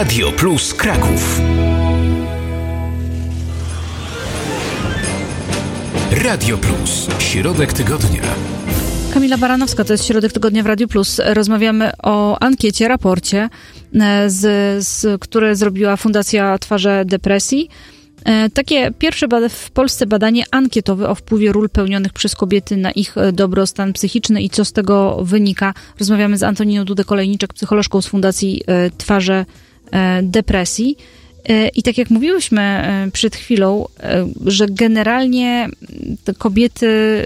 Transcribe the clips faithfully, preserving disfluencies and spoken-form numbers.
Radio Plus Kraków. Radio Plus. Środek tygodnia. Kamila Baranowska, to jest Środek Tygodnia w Radiu Plus. Rozmawiamy o ankiecie, raporcie, z, z, które zrobiła Fundacja Twarze Depresji. Takie pierwsze bada- w Polsce badanie ankietowe o wpływie ról pełnionych przez kobiety na ich dobrostan psychiczny i co z tego wynika. Rozmawiamy z Antoniną Dudę-Kolejniczek, psycholożką z Fundacji Twarze Depresji. I tak jak mówiłyśmy przed chwilą, że generalnie te kobiety,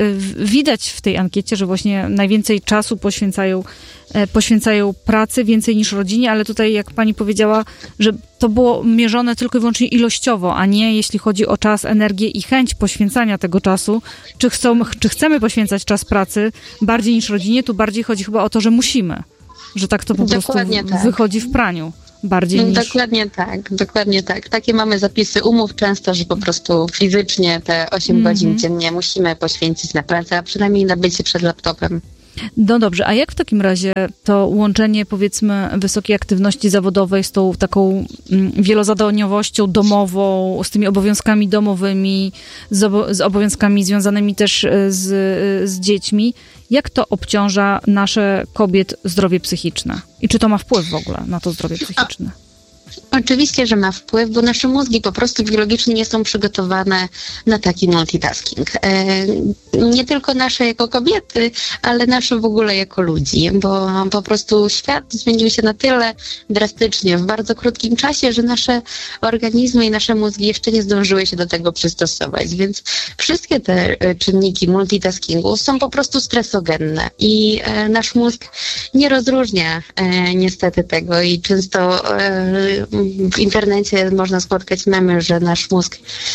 widać w tej ankiecie, że właśnie najwięcej czasu poświęcają, poświęcają pracy, więcej niż rodzinie, ale tutaj jak pani powiedziała, że to było mierzone tylko i wyłącznie ilościowo, a nie jeśli chodzi o czas, energię i chęć poświęcania tego czasu. Czy, chcą, czy chcemy poświęcać czas pracy bardziej niż rodzinie? Tu bardziej chodzi chyba o to, że musimy, że tak to po Dokładnie prostu tak. wychodzi w praniu. Bardziej niż... Dokładnie tak, dokładnie tak. Takie mamy zapisy umów często, że po prostu fizycznie te osiem mm-hmm. godzin dziennie musimy poświęcić na pracę, a przynajmniej na bycie przed laptopem. No dobrze, a jak w takim razie to łączenie, powiedzmy, wysokiej aktywności zawodowej z tą taką wielozadaniowością domową, z tymi obowiązkami domowymi, z, obo- z obowiązkami związanymi też z, z dziećmi, jak to obciąża nasze kobiet zdrowie psychiczne? I czy to ma wpływ w ogóle na to zdrowie psychiczne? Oczywiście, że ma wpływ, bo nasze mózgi po prostu biologicznie nie są przygotowane na taki multitasking. E, nie tylko nasze jako kobiety, ale nasze w ogóle jako ludzi, bo po prostu świat zmienił się na tyle drastycznie w bardzo krótkim czasie, że nasze organizmy i nasze mózgi jeszcze nie zdążyły się do tego przystosować, więc wszystkie te czynniki multitaskingu są po prostu stresogenne i e, nasz mózg nie rozróżnia e, niestety tego i często e, w internecie można spotkać memy, że nasz mózg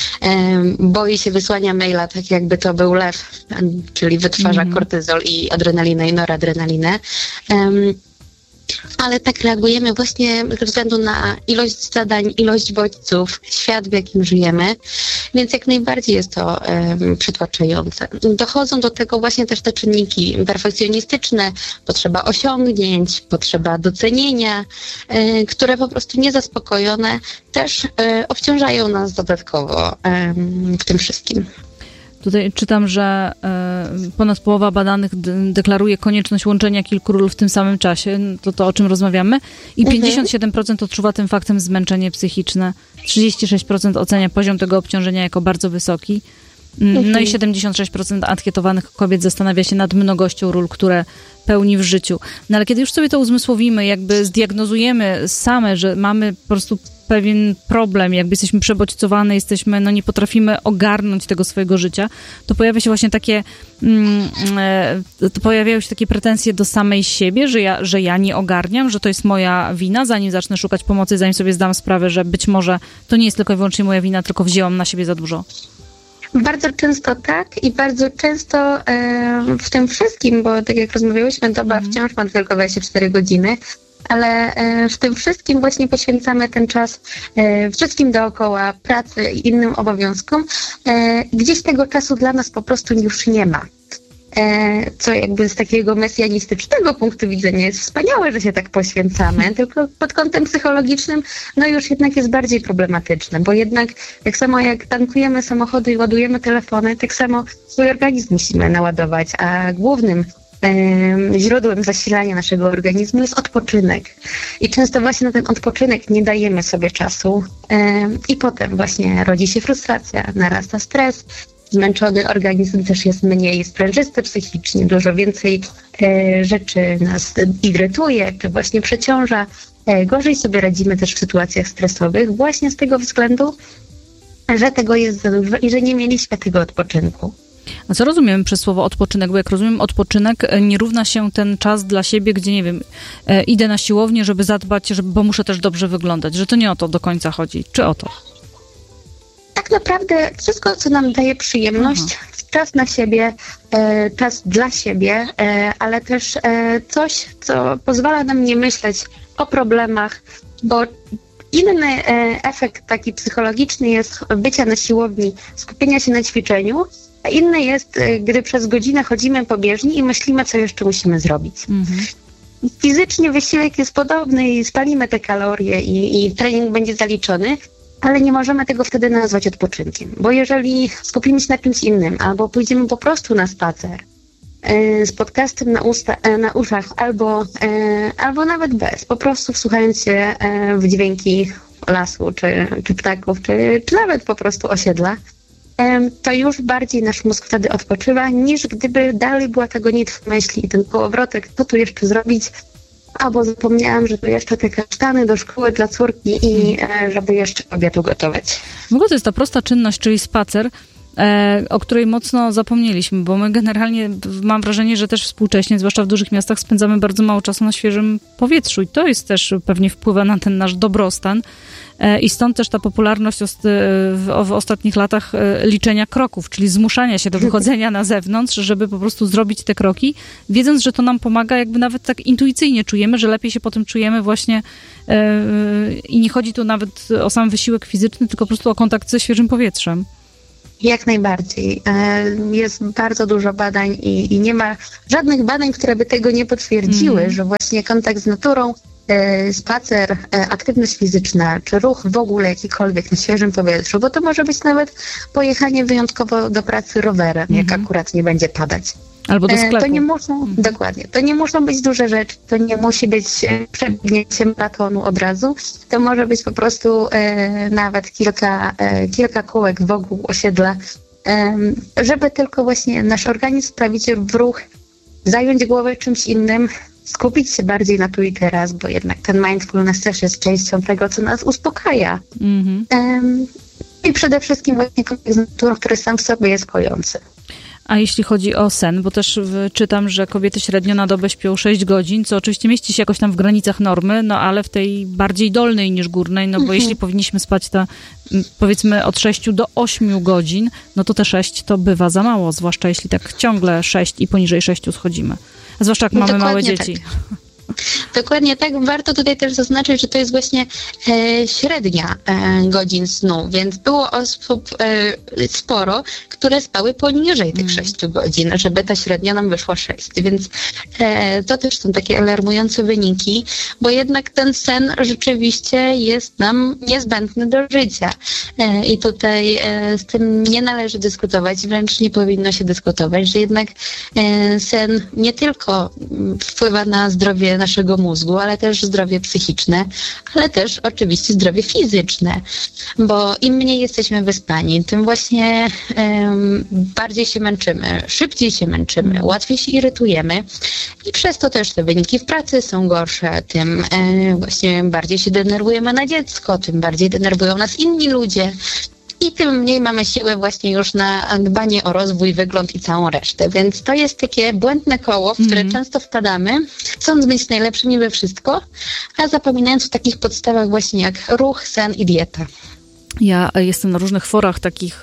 e, boi się wysłania maila, tak jakby to był lew, czyli wytwarza mm. kortyzol i adrenalinę i noradrenalinę. E, ale tak reagujemy właśnie ze względu na ilość zadań, ilość bodźców, świat, w jakim żyjemy, więc jak najbardziej jest to um, przytłaczające. Dochodzą do tego właśnie też te czynniki perfekcjonistyczne, potrzeba osiągnięć, potrzeba docenienia, e, które po prostu niezaspokojone też e, obciążają nas dodatkowo e, w tym wszystkim. Tutaj czytam, że y, ponad połowa badanych d- deklaruje konieczność łączenia kilku ról w tym samym czasie, to to, o czym rozmawiamy, i mhm. pięćdziesiąt siedem procent odczuwa tym faktem zmęczenie psychiczne, trzydzieści sześć procent ocenia poziom tego obciążenia jako bardzo wysoki, mhm. no i siedemdziesiąt sześć procent ankietowanych kobiet zastanawia się nad mnogością ról, które pełni w życiu. No ale kiedy już sobie to uzmysłowimy, jakby zdiagnozujemy same, że mamy po prostu pewien problem, jakby jesteśmy przebodźcowane, jesteśmy, no nie potrafimy ogarnąć tego swojego życia, to pojawia się właśnie takie, mm, to pojawiają się takie pretensje do samej siebie, że ja, że ja nie ogarniam, że to jest moja wina, zanim zacznę szukać pomocy, zanim sobie zdam sprawę, że być może to nie jest tylko i wyłącznie moja wina, tylko wzięłam na siebie za dużo. Bardzo często tak i bardzo często e, w tym wszystkim, bo tak jak rozmawiałyśmy, doba mm. wciąż ma tylko dwadzieścia cztery godziny, ale e, w tym wszystkim właśnie poświęcamy ten czas e, wszystkim dookoła, pracy i innym obowiązkom. E, gdzieś tego czasu dla nas po prostu już nie ma. E, co jakby z takiego mesjanistycznego punktu widzenia jest wspaniałe, że się tak poświęcamy, tylko pod kątem psychologicznym no już jednak jest bardziej problematyczne, bo jednak tak samo jak tankujemy samochody i ładujemy telefony, tak samo swój organizm musimy naładować, a głównym e, źródłem zasilania naszego organizmu jest odpoczynek. I często właśnie na ten odpoczynek nie dajemy sobie czasu e, i potem właśnie rodzi się frustracja, narasta stres. Zmęczony organizm też jest mniej sprężysty psychicznie, dużo więcej e, rzeczy nas irytuje, czy właśnie przeciąża. E, gorzej sobie radzimy też w sytuacjach stresowych właśnie z tego względu, że tego jest za dużo i że nie mieliśmy tego odpoczynku. A co rozumiem przez słowo odpoczynek? Bo jak rozumiem, odpoczynek nie równa się ten czas dla siebie, gdzie, nie wiem, e, idę na siłownię, żeby zadbać, żeby, bo muszę też dobrze wyglądać, że to nie o to do końca chodzi. Czy o to? Tak naprawdę wszystko, co nam daje przyjemność, Aha. czas na siebie, e, czas dla siebie, e, ale też e, coś, co pozwala nam nie myśleć o problemach, bo inny e, efekt taki psychologiczny jest bycia na siłowni, skupienia się na ćwiczeniu, a inny jest, e, gdy przez godzinę chodzimy po bieżni i myślimy, co jeszcze musimy zrobić. Mhm. fizycznie wysiłek jest podobny i spalimy te kalorie i, i trening będzie zaliczony, ale nie możemy tego wtedy nazwać odpoczynkiem, bo jeżeli skupimy się na czymś innym albo pójdziemy po prostu na spacer z podcastem na, usta, na uszach albo, albo nawet bez, po prostu wsłuchając się w dźwięki lasu, czy, czy ptaków, czy, czy nawet po prostu osiedla, to już bardziej nasz mózg wtedy odpoczywa, niż gdyby dalej była ta gonitwa myśli i ten kołowrotek, co tu jeszcze zrobić, albo zapomniałam, że tu jeszcze te kasztany do szkoły dla córki i żeby jeszcze obiad ugotować. W ogóle to jest ta prosta czynność, czyli spacer, o której mocno zapomnieliśmy, bo my generalnie, mam wrażenie, że też współcześnie, zwłaszcza w dużych miastach, spędzamy bardzo mało czasu na świeżym powietrzu i to jest też pewnie wpływa na ten nasz dobrostan i stąd też ta popularność w ostatnich latach liczenia kroków, czyli zmuszania się do wychodzenia na zewnątrz, żeby po prostu zrobić te kroki, wiedząc, że to nam pomaga, jakby nawet tak intuicyjnie czujemy, że lepiej się po tym czujemy właśnie i nie chodzi tu nawet o sam wysiłek fizyczny, tylko po prostu o kontakt ze świeżym powietrzem. Jak najbardziej. Jest bardzo dużo badań i, i nie ma żadnych badań, które by tego nie potwierdziły, mm. że właśnie kontakt z naturą, spacer, aktywność fizyczna, czy ruch w ogóle jakikolwiek na świeżym powietrzu, bo to może być nawet pojechanie wyjątkowo do pracy rowerem, mm. jak akurat nie będzie padać. Albo do sklepu. To nie muszą, mhm. dokładnie, to nie muszą być duże rzeczy, to nie musi być przebiegnięcie maratonu od razu, to może być po prostu e, nawet kilka, e, kilka kółek wokół osiedla, e, żeby tylko właśnie nasz organizm sprawić w ruch, zająć głowę czymś innym, skupić się bardziej na tu i teraz, bo jednak ten mindfulness też jest częścią tego, co nas uspokaja. Mhm. E, I przede wszystkim właśnie kontakt z naturą, który sam w sobie jest kojący. A jeśli chodzi o sen, bo też czytam, że kobiety średnio na dobę śpią sześć godzin, co oczywiście mieści się jakoś tam w granicach normy, no ale w tej bardziej dolnej niż górnej, no bo mhm. jeśli powinniśmy spać ta, powiedzmy od sześciu do ośmiu godzin, no to te sześć to bywa za mało, zwłaszcza jeśli tak ciągle sześć i poniżej sześciu schodzimy. A zwłaszcza jak mamy Dokładnie małe dzieci. Tak. Dokładnie tak. Warto tutaj też zaznaczyć, że to jest właśnie e, średnia e, godzin snu, więc było osób e, sporo, które spały poniżej tych mm. sześciu godzin, żeby ta średnia nam wyszła sześć, więc e, to też są takie alarmujące wyniki, bo jednak ten sen rzeczywiście jest nam niezbędny do życia e, i tutaj e, z tym nie należy dyskutować, wręcz nie powinno się dyskutować, że jednak e, sen nie tylko wpływa na zdrowie naszego mózgu, ale też zdrowie psychiczne, ale też oczywiście zdrowie fizyczne, bo im mniej jesteśmy wyspani, tym właśnie um, bardziej się męczymy, szybciej się męczymy, łatwiej się irytujemy i przez to też te wyniki w pracy są gorsze, tym e, właśnie bardziej się denerwujemy na dziecko, tym bardziej denerwują nas inni ludzie. I tym mniej mamy siłę właśnie już na dbanie o rozwój, wygląd i całą resztę. Więc to jest takie błędne koło, w które mm. często wpadamy, chcąc być najlepszymi we wszystko, a zapominając o takich podstawach właśnie jak ruch, sen i dieta. Ja jestem na różnych forach takich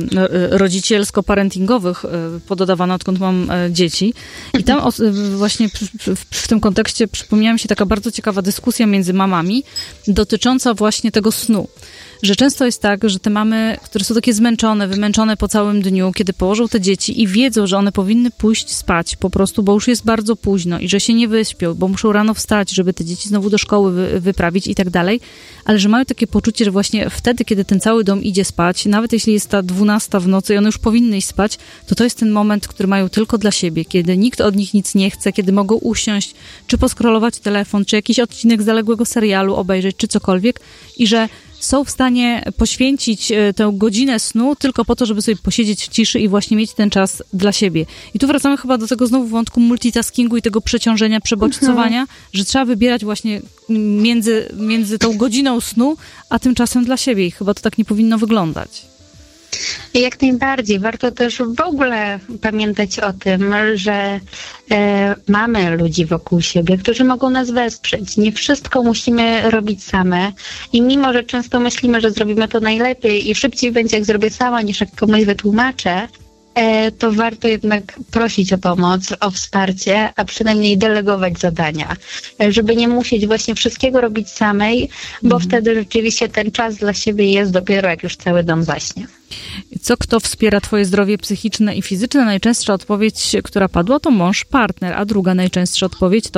rodzicielsko-parentingowych pododawana, odkąd mam dzieci. I tam właśnie w tym kontekście przypomniała mi się taka bardzo ciekawa dyskusja między mamami dotycząca właśnie tego snu. Że często jest tak, że te mamy, które są takie zmęczone, wymęczone po całym dniu, kiedy położą te dzieci i wiedzą, że one powinny pójść spać po prostu, bo już jest bardzo późno i że się nie wyśpią, bo muszą rano wstać, żeby te dzieci znowu do szkoły wy, wyprawić i tak dalej, ale że mają takie poczucie, że właśnie wtedy, kiedy ten cały dom idzie spać, nawet jeśli jest ta dwunasta w nocy i one już powinny iść spać, to to jest ten moment, który mają tylko dla siebie, kiedy nikt od nich nic nie chce, kiedy mogą usiąść, czy poskrolować telefon, czy jakiś odcinek zaległego serialu obejrzeć, czy cokolwiek i że są w stanie poświęcić tę godzinę snu tylko po to, żeby sobie posiedzieć w ciszy i właśnie mieć ten czas dla siebie. I tu wracamy chyba do tego znowu wątku multitaskingu i tego przeciążenia, przebodźcowania, mhm. że trzeba wybierać właśnie między, między tą godziną snu, a tym czasem dla siebie. I chyba to tak nie powinno wyglądać. Jak najbardziej. Warto też w ogóle pamiętać o tym, że e, mamy ludzi wokół siebie, którzy mogą nas wesprzeć. Nie wszystko musimy robić same i mimo, że często myślimy, że zrobimy to najlepiej i szybciej będzie, jak zrobię sama, niż jak komuś wytłumaczę, e, to warto jednak prosić o pomoc, o wsparcie, a przynajmniej delegować zadania, e, żeby nie musieć właśnie wszystkiego robić samej, bo mhm. wtedy rzeczywiście ten czas dla siebie jest dopiero, jak już cały dom zaśnie. Co kto wspiera twoje zdrowie psychiczne i fizyczne? Najczęstsza odpowiedź, która padła, to mąż, partner, a druga najczęstsza odpowiedź to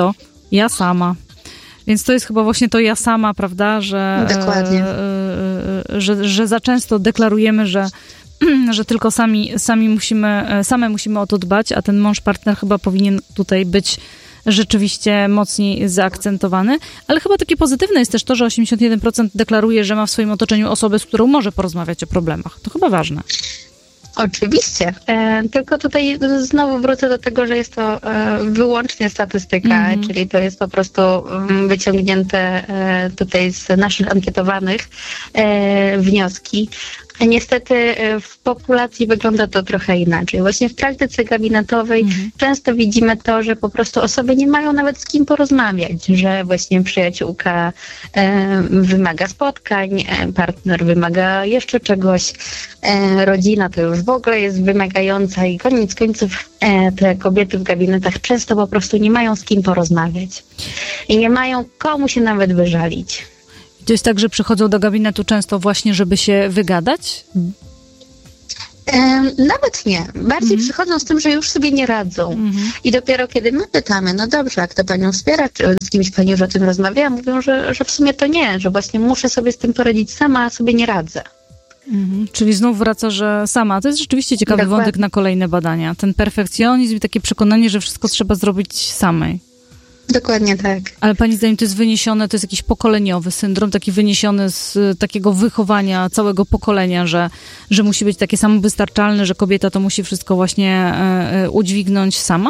Ja sama. Więc to jest chyba właśnie to ja sama, prawda, że, Dokładnie. e, że, że za często deklarujemy, że, że tylko sami, sami musimy, same musimy o to dbać, a ten mąż, partner chyba powinien tutaj być rzeczywiście mocniej zaakcentowany. Ale chyba takie pozytywne jest też to, że osiemdziesiąt jeden procent deklaruje, że ma w swoim otoczeniu osobę, z którą może porozmawiać o problemach. To chyba ważne. Oczywiście. E, tylko tutaj znowu wrócę do tego, że jest to e, wyłącznie statystyka, mm-hmm. czyli to jest po prostu um, wyciągnięte e, tutaj z naszych ankietowanych e, wnioski. Niestety w populacji wygląda to trochę inaczej. Właśnie w praktyce gabinetowej mhm. często widzimy to, że po prostu osoby nie mają nawet z kim porozmawiać, że właśnie przyjaciółka e, wymaga spotkań, e, partner wymaga jeszcze czegoś, e, rodzina to już w ogóle jest wymagająca i koniec końców e, te kobiety w gabinetach często po prostu nie mają z kim porozmawiać i nie mają komu się nawet wyżalić. To jest tak, że przychodzą do gabinetu często właśnie, żeby się wygadać? E, nawet nie. Bardziej mm. przychodzą z tym, że już sobie nie radzą. Mm. I dopiero kiedy my pytamy, no dobrze, jak to panią wspiera, czy z kimś pani już o tym rozmawia, mówią, że, że w sumie to nie, że właśnie muszę sobie z tym poradzić sama, a sobie nie radzę. Mhm. Czyli znów wraca, że sama. To jest rzeczywiście ciekawy Dokładnie. wątek na kolejne badania. Ten perfekcjonizm i takie przekonanie, że wszystko trzeba zrobić samej. Dokładnie tak. Ale pani zdaniem to jest wyniesione, to jest jakiś pokoleniowy syndrom, taki wyniesiony z takiego wychowania całego pokolenia, że, że musi być takie samowystarczalne, że kobieta to musi wszystko właśnie e, udźwignąć sama?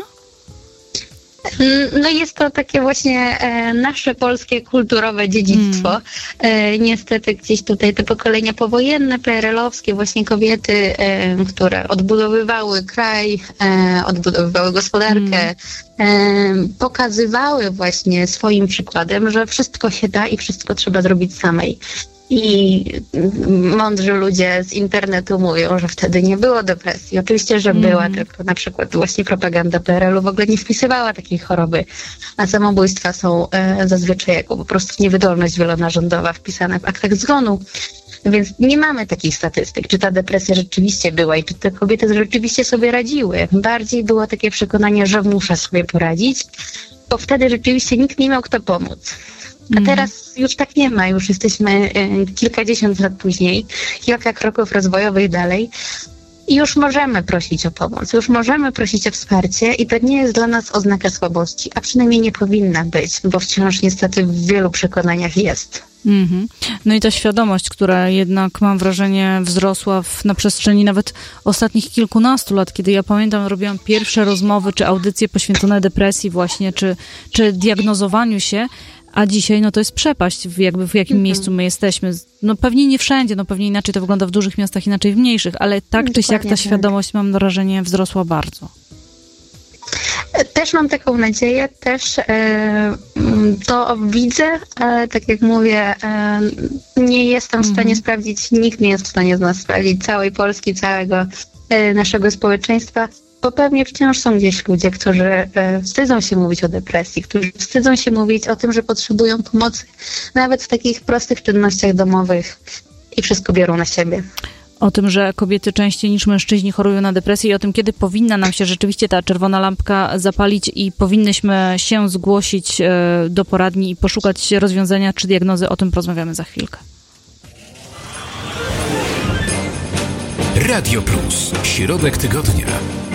No jest to takie właśnie e, nasze polskie kulturowe dziedzictwo. Mm. E, niestety gdzieś tutaj te pokolenia powojenne, P R L-owskie, właśnie kobiety, e, które odbudowywały kraj, e, odbudowywały gospodarkę, mm. e, pokazywały właśnie swoim przykładem, że wszystko się da i wszystko trzeba zrobić samej. I mądrzy ludzie z internetu mówią, że wtedy nie było depresji. Oczywiście, że była, mm. tylko na przykład właśnie propaganda P R L-u w ogóle nie wpisywała takiej choroby, a samobójstwa są e, zazwyczaj jako po prostu niewydolność wielonarządowa wpisane w aktach zgonu. Więc nie mamy takich statystyk, czy ta depresja rzeczywiście była i czy te kobiety rzeczywiście sobie radziły. Bardziej było takie przekonanie, że muszę sobie poradzić, bo wtedy rzeczywiście nikt nie miał kto pomóc. A teraz już tak nie ma, już jesteśmy y, kilkadziesiąt lat później, kilka kroków rozwojowych dalej i już możemy prosić o pomoc, już możemy prosić o wsparcie i to nie jest dla nas oznaka słabości, a przynajmniej nie powinna być, bo wciąż niestety w wielu przekonaniach jest. Mm-hmm. No i ta świadomość, która jednak, mam wrażenie, wzrosła w, na przestrzeni nawet ostatnich kilkunastu lat, kiedy ja pamiętam, robiłam pierwsze rozmowy czy audycje poświęcone depresji właśnie, czy, czy diagnozowaniu się. A dzisiaj, no to jest przepaść, w jakby w jakim mm-hmm. miejscu my jesteśmy. No pewnie nie wszędzie, no pewnie inaczej to wygląda w dużych miastach, inaczej w mniejszych, ale tak Dokładnie czy siak ta tak. świadomość, mam wrażenie, wzrosła bardzo. Też mam taką nadzieję, też e, to widzę, ale tak jak mówię, e, nie jestem w stanie mm-hmm. sprawdzić, nikt nie jest w stanie z nas sprawdzić całej Polski, całego e, naszego społeczeństwa. Bo pewnie wciąż są gdzieś ludzie, którzy e, wstydzą się mówić o depresji, którzy wstydzą się mówić o tym, że potrzebują pomocy, nawet w takich prostych czynnościach domowych i wszystko biorą na siebie. O tym, że kobiety częściej niż mężczyźni chorują na depresję i o tym, kiedy powinna nam się rzeczywiście ta czerwona lampka zapalić i powinnyśmy się zgłosić e, do poradni i poszukać rozwiązania czy diagnozy, o tym porozmawiamy za chwilkę. Radio Plus. Środek tygodnia.